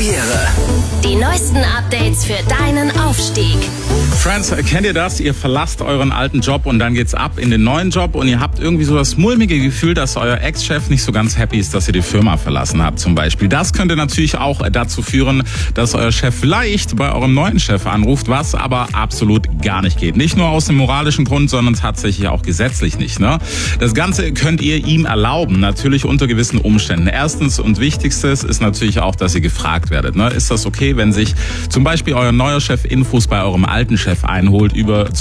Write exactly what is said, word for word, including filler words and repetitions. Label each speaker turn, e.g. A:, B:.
A: Karriere.
B: Die neuesten Updates für deinen Aufstieg.
C: Friends, kennt ihr das? Ihr verlasst euren alten Job und dann geht's ab in den neuen Job und ihr habt irgendwie so das mulmige Gefühl, dass euer Ex-Chef nicht so ganz happy ist, dass ihr die Firma verlassen habt zum Beispiel. Das könnte natürlich auch dazu führen, dass euer Chef vielleicht bei eurem neuen Chef anruft, was aber absolut gar nicht geht. Nicht nur aus dem moralischen Grund, sondern tatsächlich auch gesetzlich nicht. Ne? Das Ganze könnt ihr ihm erlauben, natürlich unter gewissen Umständen. Erstens und wichtigstes ist natürlich auch, dass ihr gefragt werdet. Ne? Ist das okay, wenn sich zum Beispiel euer neuer Chef Infos bei eurem alten Chef einholt über